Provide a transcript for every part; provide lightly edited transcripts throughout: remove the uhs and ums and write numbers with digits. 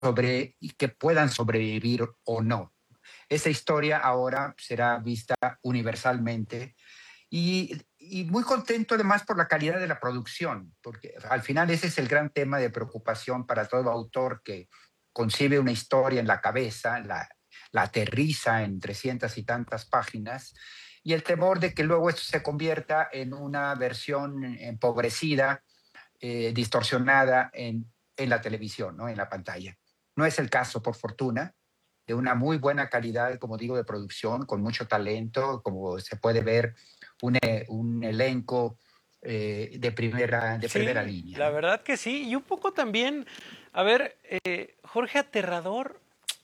y que puedan sobrevivir o no. Esa historia ahora será vista universalmente y muy contento además por la calidad de la producción, porque al final ese es el gran tema de preocupación para todo autor que concibe una historia en la cabeza, la aterriza en 300 y tantas páginas, y el temor de que luego esto se convierta en una versión empobrecida, distorsionada en la televisión, ¿no? En la pantalla. No es el caso, por fortuna, de una muy buena calidad, como digo, de producción, con mucho talento, como se puede ver, un elenco de primera Sí, línea, la ¿no? verdad que sí. Y un poco también, a ver, Jorge, aterrador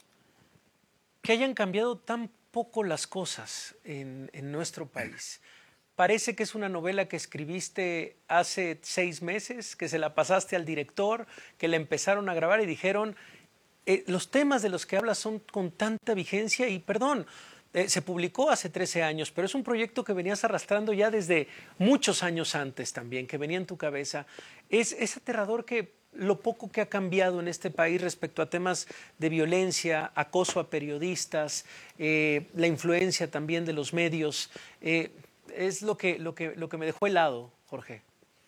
que hayan cambiado tan poco las cosas en nuestro país. Parece que es una novela que escribiste hace 6 meses, que se la pasaste al director, que la empezaron a grabar y dijeron, los temas de los que hablas son con tanta vigencia y perdón, se publicó hace 13 años, pero es un proyecto que venías arrastrando ya desde muchos años antes también, que venía en tu cabeza. Es aterrador que lo poco que ha cambiado en este país respecto a temas de violencia, acoso a periodistas, la influencia también de los medios, es lo que me dejó helado, Jorge.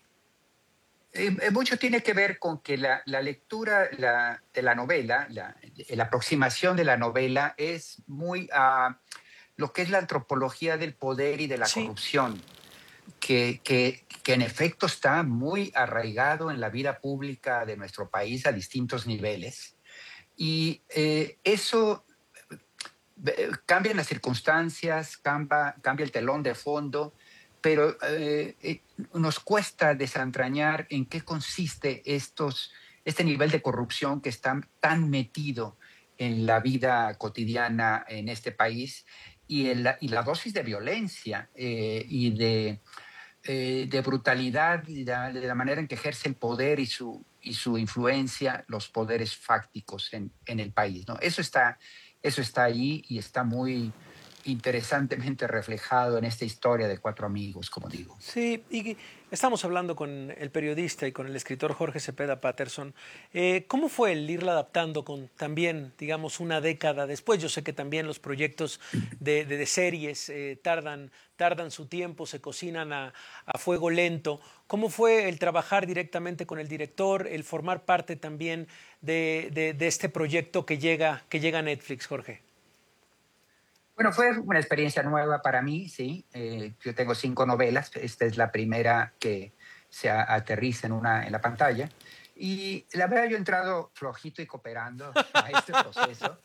Mucho tiene que ver con que la lectura de la novela, la aproximación de la novela es muy a lo que es la antropología del poder y de la Sí, corrupción, que en efecto está muy arraigado en la vida pública de nuestro país a distintos niveles. Y eso cambian las circunstancias, cambia el telón de fondo, pero nos cuesta desentrañar en qué consiste este nivel de corrupción que está tan metido en la vida cotidiana en este país y la dosis de violencia de brutalidad y de la manera en que ejerce el poder y su influencia, los poderes fácticos en el país, ¿no? Eso está ahí y está muy interesantemente reflejado en esta historia de cuatro amigos, como digo. sí, y estamos hablando con el periodista y con el escritor Jorge Cepeda Patterson. ¿Cómo fue el irla adaptando con también, digamos, una década después? Yo sé que también los proyectos de series tardan su tiempo, se cocinan a fuego lento. ¿Cómo fue el trabajar directamente con el director, el formar parte también de este proyecto que llega a Netflix, Jorge? Bueno, fue una experiencia nueva para mí, sí. Yo tengo 5 novelas. Esta es la primera que se aterriza en la pantalla. Y la verdad, yo he entrado flojito y cooperando a este proceso,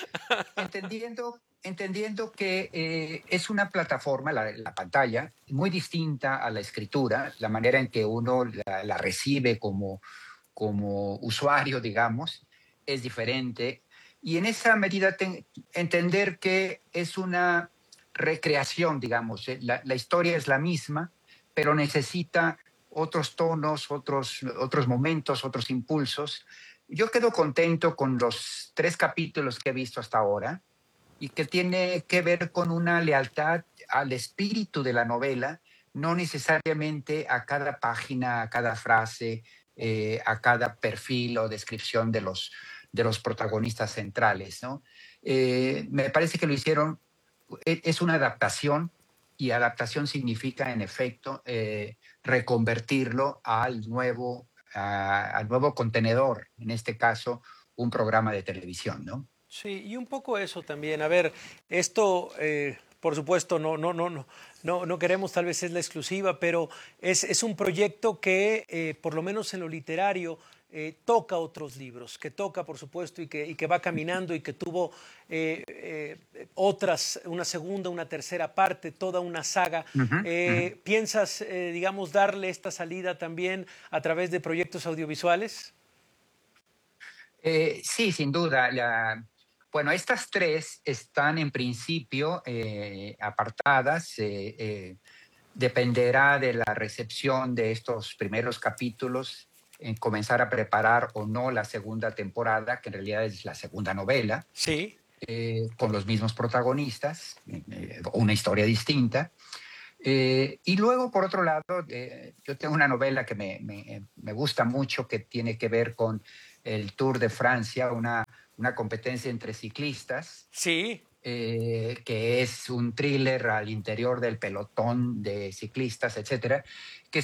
entendiendo que es una plataforma, la pantalla, muy distinta a la escritura, la manera en que uno la recibe como usuario, digamos, es diferente. Y en esa medida entender que es una recreación, digamos. La historia es la misma, pero necesita otros tonos, otros momentos, otros impulsos. Yo quedo contento con los 3 capítulos que he visto hasta ahora y que tiene que ver con una lealtad al espíritu de la novela, no necesariamente a cada página, a cada frase, a cada perfil o descripción de los protagonistas centrales, ¿no? Me parece que lo hicieron, es una adaptación y adaptación significa, en efecto, reconvertirlo al nuevo contenedor, en este caso, un programa de televisión, ¿no? Sí, y un poco eso también. A ver, esto, por supuesto, no queremos, tal vez es la exclusiva, pero es un proyecto que, por lo menos en lo literario, toca otros libros, que toca, por supuesto, y que va caminando y que tuvo otras, una segunda, una tercera parte, toda una saga. Uh -huh, uh -huh. ¿Piensas, digamos, darle esta salida también a través de proyectos audiovisuales? Sí, sin duda. Bueno, estas 3 están en principio apartadas. Dependerá de la recepción de estos primeros capítulos en comenzar a preparar o no la segunda temporada, que en realidad es la segunda novela, Sí. con los mismos protagonistas, una historia distinta. Y luego, por otro lado, yo tengo una novela que me gusta mucho, que tiene que ver con el Tour de Francia, una competencia entre ciclistas. Sí. Que es un thriller al interior del pelotón de ciclistas, etcétera, que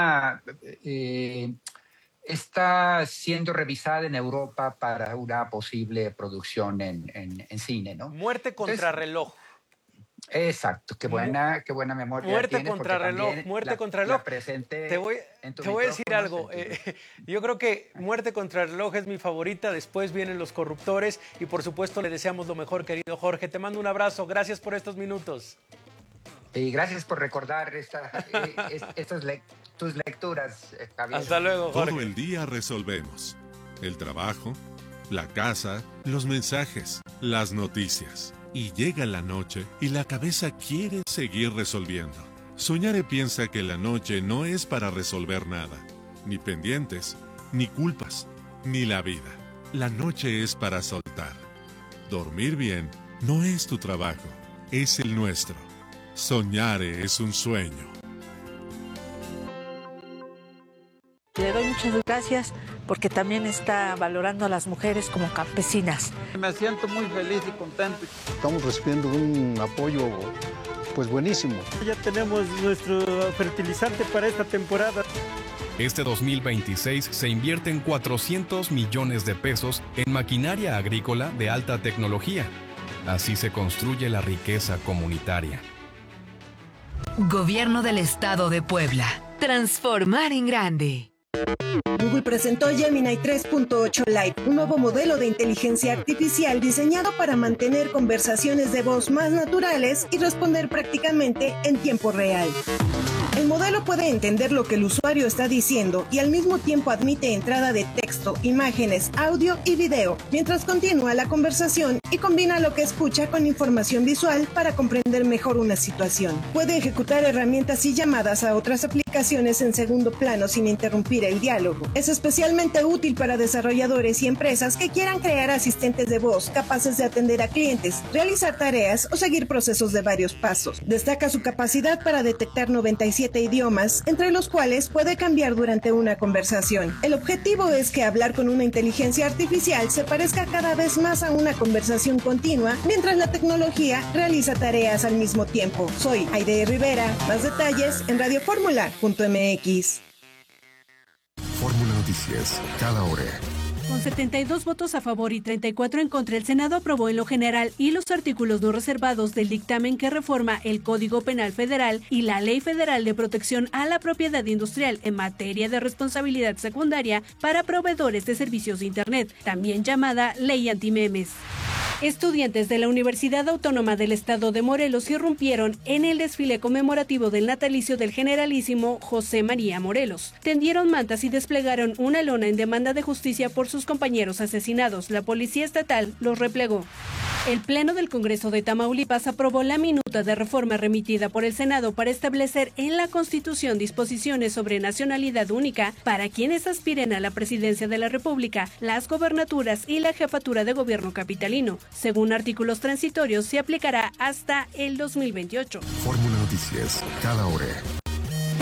está siendo revisada en Europa para una posible producción en cine, ¿no? Muerte contra reloj. Exacto, qué buena memoria Muerte tienes, contra reloj, muerte contra reloj. Te voy a decir algo. Yo creo que Muerte contra reloj es mi favorita. Después vienen Los Corruptores y por supuesto le deseamos lo mejor, querido Jorge. Te mando un abrazo. Gracias por estos minutos. Y gracias por recordar tus lecturas, Javier. Hasta luego, Jorge. Todo el día resolvemos. El trabajo, la casa, los mensajes, las noticias. Y llega la noche y la cabeza quiere seguir resolviendo. Soñare piensa que la noche no es para resolver nada. Ni pendientes, ni culpas, ni la vida. La noche es para soltar. Dormir bien no es tu trabajo, es el nuestro. Soñare es un sueño. Le doy muchas gracias porque también está valorando a las mujeres como campesinas. Me siento muy feliz y contento. Estamos recibiendo un apoyo pues buenísimo. Ya tenemos nuestro fertilizante para esta temporada. Este 2026 se invierten 400 millones de pesos en maquinaria agrícola de alta tecnología. Así se construye la riqueza comunitaria. Gobierno del Estado de Puebla. Transformar en grande. Google presentó Gemini 3.8 Lite, un nuevo modelo de inteligencia artificial diseñado para mantener conversaciones de voz más naturales y responder prácticamente en tiempo real. El modelo puede entender lo que el usuario está diciendo y al mismo tiempo admite entrada de texto, imágenes, audio y video, mientras continúa la conversación y combina lo que escucha con información visual para comprender mejor una situación. Puede ejecutar herramientas y llamadas a otras aplicaciones en segundo plano sin interrumpir el diálogo. Es especialmente útil para desarrolladores y empresas que quieran crear asistentes de voz capaces de atender a clientes, realizar tareas o seguir procesos de varios pasos. Destaca su capacidad para detectar 97 idiomas, entre los cuales puede cambiar durante una conversación. El objetivo es que hablar con una inteligencia artificial se parezca cada vez más a una conversación continua, mientras la tecnología realiza tareas al mismo tiempo. Soy Aide Rivera. Más detalles en radioformula.mx. Fórmula Noticias, cada hora. Con 72 votos a favor y 34 en contra, el Senado aprobó en lo general y los artículos no reservados del dictamen que reforma el Código Penal Federal y la Ley Federal de Protección a la Propiedad Industrial en materia de responsabilidad secundaria para proveedores de servicios de Internet, también llamada Ley Antimemes. Estudiantes de la Universidad Autónoma del Estado de Morelos irrumpieron en el desfile conmemorativo del natalicio del generalísimo José María Morelos. Tendieron mantas y desplegaron una lona en demanda de justicia por sus compañeros asesinados. La policía estatal los replegó. El Pleno del Congreso de Tamaulipas aprobó la minuta de reforma remitida por el Senado para establecer en la Constitución disposiciones sobre nacionalidad única para quienes aspiren a la presidencia de la República, las gobernaturas y la jefatura de gobierno capitalino. Según artículos transitorios, se aplicará hasta el 2028. Fórmula Noticias, cada hora.